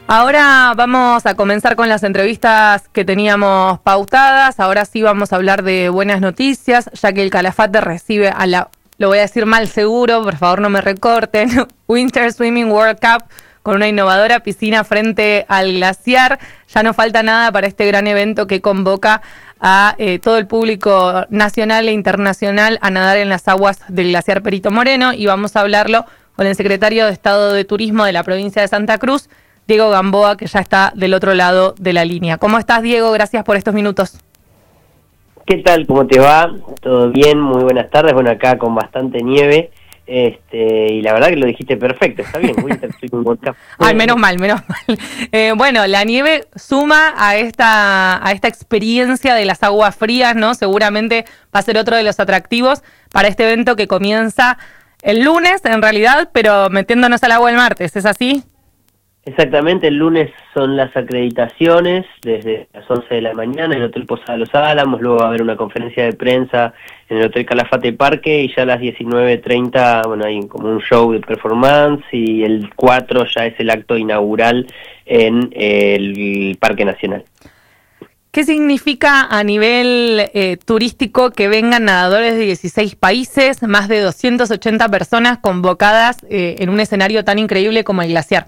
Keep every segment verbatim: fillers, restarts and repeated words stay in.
Ahora vamos a comenzar con las entrevistas que teníamos pautadas. Ahora sí vamos a hablar de buenas noticias, ya que el Calafate recibe a la, lo voy a decir mal seguro, por favor no me recorten, Winter Swimming World Cup con una innovadora piscina frente al glaciar. Ya no falta nada para este gran evento que convoca a eh, todo el público nacional e internacional a nadar en las aguas del glaciar Perito Moreno, y vamos a hablarlo con el secretario de Estado de Turismo de la provincia de Santa Cruz, Diego Gamboa, que ya está del otro lado de la línea. ¿Cómo estás, Diego? Gracias por estos minutos. ¿Qué tal? ¿Cómo te va? ¿Todo bien? Muy buenas tardes. Bueno, acá con bastante nieve, este y la verdad que lo dijiste perfecto. Está bien, Winter Swimming World Cup. Ay, menos mal, menos mal. Eh, bueno, la nieve suma a esta, a esta experiencia de las aguas frías, ¿no? Seguramente va a ser otro de los atractivos para este evento que comienza el lunes, en realidad, pero metiéndonos al agua el martes, ¿es así? Exactamente, el lunes son las acreditaciones desde las once de la mañana en el Hotel Posada Los Álamos, luego va a haber una conferencia de prensa en el Hotel Calafate Parque y ya a las diecinueve treinta, bueno, hay como un show de performance y el cuatro ya es el acto inaugural en el Parque Nacional. ¿Qué significa a nivel eh, turístico que vengan nadadores de dieciséis países, más de doscientas ochenta personas convocadas eh, en un escenario tan increíble como el glaciar?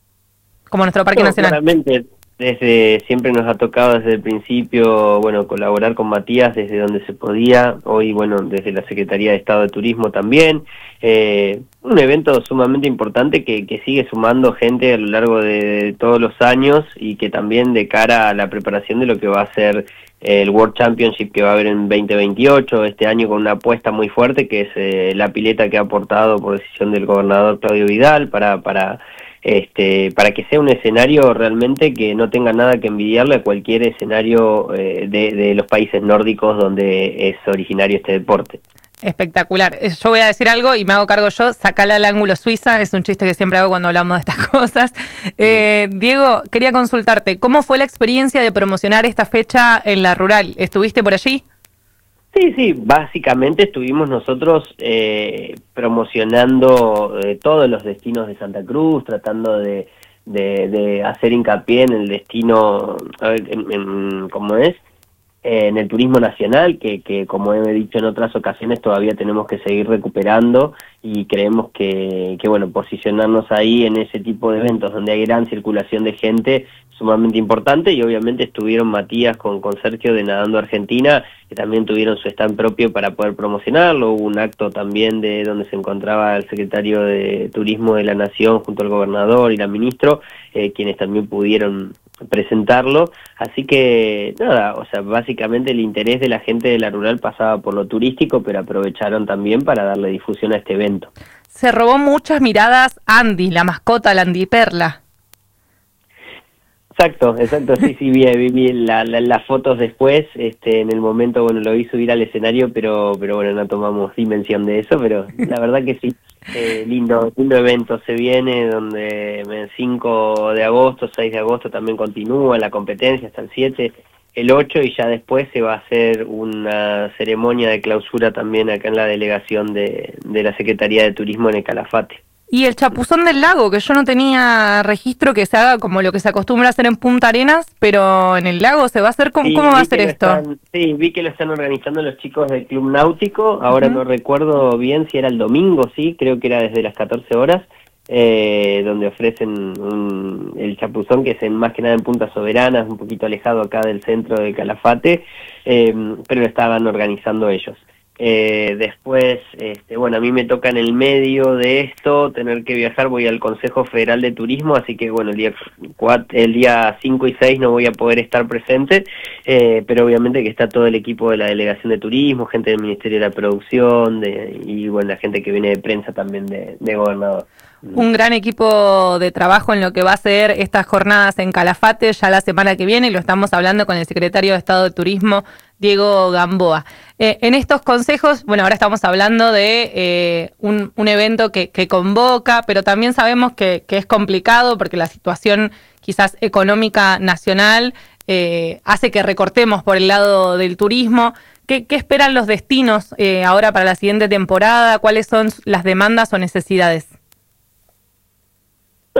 Como nuestro Parque No, Nacional. Claramente, desde siempre nos ha tocado desde el principio, bueno, colaborar con Matías desde donde se podía. Hoy, bueno, desde la Secretaría de Estado de Turismo también. Eh, un evento sumamente importante que, que sigue sumando gente a lo largo de, de todos los años y que también de cara a la preparación de lo que va a ser el World Championship que va a haber en veinte veintiocho, este año con una apuesta muy fuerte que es eh, la pileta que ha aportado por decisión del gobernador Claudio Vidal para... para Este, para que sea un escenario realmente que no tenga nada que envidiarle a cualquier escenario eh, de, de los países nórdicos donde es originario este deporte. Espectacular. Yo voy a decir algo y me hago cargo yo, sacala al ángulo Suiza, es un chiste que siempre hago cuando hablamos de estas cosas. Eh, Diego, quería consultarte, ¿cómo fue la experiencia de promocionar esta fecha en la rural? ¿Estuviste por allí? Sí, sí, básicamente estuvimos nosotros eh, promocionando eh, todos los destinos de Santa Cruz, tratando de, de, de hacer hincapié en el destino, a ver, en, en, ¿cómo es? Eh, en el turismo nacional, que, que como he dicho en otras ocasiones todavía tenemos que seguir recuperando y creemos que, que bueno, posicionarnos ahí en ese tipo de eventos donde hay gran circulación de gente sumamente importante, y obviamente estuvieron Matías con, con Sergio de Nadando Argentina, que también tuvieron su stand propio para poder promocionarlo. Hubo un acto también de donde se encontraba el secretario de Turismo de la Nación junto al gobernador y la ministro, eh, quienes también pudieron presentarlo, así que nada, o sea, básicamente el interés de la gente de la rural pasaba por lo turístico, pero aprovecharon también para darle difusión a este evento. Se robó muchas miradas Andy, la mascota, la Andy Perla. Exacto, exacto, sí, sí, vi, vi, vi la, la, las fotos después, este, en el momento, bueno, lo vi subir al escenario, pero, pero bueno, no tomamos dimensión de eso, pero la verdad que sí, eh, lindo, lindo evento se viene, donde el cinco de agosto, seis de agosto también continúa la competencia hasta el siete, el ocho, y ya después se va a hacer una ceremonia de clausura también acá en la delegación de, de la Secretaría de Turismo en el Calafate. Y el chapuzón del lago, que yo no tenía registro que se haga como lo que se acostumbra a hacer en Punta Arenas, pero en el lago se va a hacer, ¿cómo, sí, ¿cómo va a ser esto? Están, sí, vi que lo están organizando los chicos del Club Náutico, ahora uh-huh. No recuerdo bien si era el domingo, sí, creo que era desde las catorce horas, eh, donde ofrecen un, el chapuzón, que es en, más que nada en Punta Soberana, un poquito alejado acá del centro de Calafate, eh, pero lo estaban organizando ellos. Eh, después, este, bueno, a mí me toca en el medio de esto tener que viajar, voy al Consejo Federal de Turismo, así que bueno, el día cuatro, el día cinco y seis no voy a poder estar presente, eh, pero obviamente que está todo el equipo de la Delegación de Turismo, gente del Ministerio de la Producción, de, y bueno, la gente que viene de prensa también de, de Gobernador. Un gran equipo de trabajo en lo que va a ser estas jornadas en Calafate ya la semana que viene, y lo estamos hablando con el secretario de Estado de Turismo, Diego Gamboa. Eh, en estos consejos, bueno, ahora estamos hablando de eh, un, un evento que, que convoca, pero también sabemos que, que es complicado porque la situación quizás económica nacional eh, hace que recortemos por el lado del turismo. ¿Qué, qué esperan los destinos eh, ahora para la siguiente temporada? ¿Cuáles son las demandas o necesidades? No,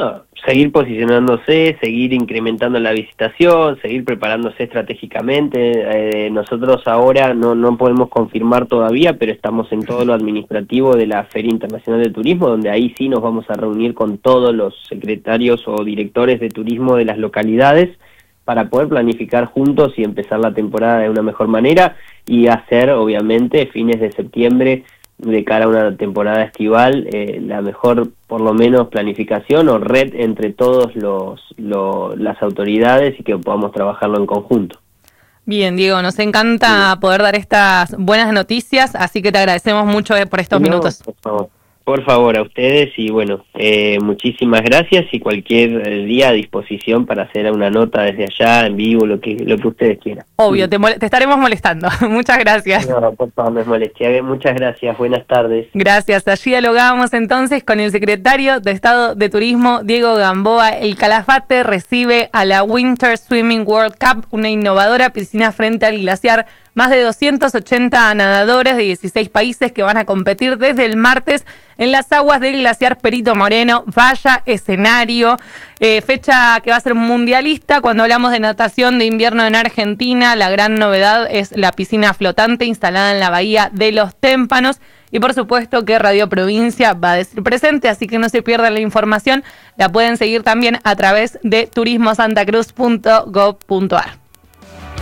seguir posicionándose, seguir incrementando la visitación, seguir preparándose estratégicamente. Eh, nosotros ahora no, no podemos confirmar todavía, pero estamos en todo lo administrativo de la Feria Internacional de Turismo, donde ahí sí nos vamos a reunir con todos los secretarios o directores de turismo de las localidades para poder planificar juntos y empezar la temporada de una mejor manera y hacer, obviamente, fines de septiembre, de cara a una temporada estival, eh, la mejor, por lo menos, planificación o red entre todos los, los las autoridades y que podamos trabajarlo en conjunto. Bien, Diego, nos encanta sí. poder dar estas buenas noticias, así que te agradecemos mucho por estos no, minutos. Por favor. Por favor, a ustedes y bueno, eh, muchísimas gracias y cualquier día a disposición para hacer una nota desde allá, en vivo, lo que lo que ustedes quieran. Obvio, sí. te, te estaremos molestando. Muchas gracias. No, por favor, no es molestia. Muchas gracias, buenas tardes. Gracias. Allí dialogamos entonces con el secretario de Estado de Turismo, Diego Gamboa. El Calafate recibe a la Winter Swimming World Cup, una innovadora piscina frente al glaciar. Más de doscientos ochenta nadadores de dieciséis países que van a competir desde el martes en las aguas del glaciar Perito Moreno. Vaya escenario, eh, fecha que va a ser mundialista. Cuando hablamos de natación de invierno en Argentina, la gran novedad es la piscina flotante instalada en la bahía de Los Témpanos. Y por supuesto que Radio Provincia va a decir presente, así que no se pierdan la información. La pueden seguir también a través de turismo santa cruz punto gob punto ar.